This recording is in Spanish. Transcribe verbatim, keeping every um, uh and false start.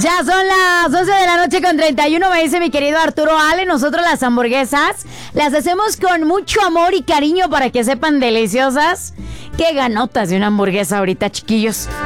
Ya son las once de la noche con treinta y uno, me dice mi querido Arturo Ale. Nosotros las hamburguesas las hacemos con mucho amor y cariño para que sepan deliciosas. Qué ganotas de una hamburguesa ahorita, chiquillos.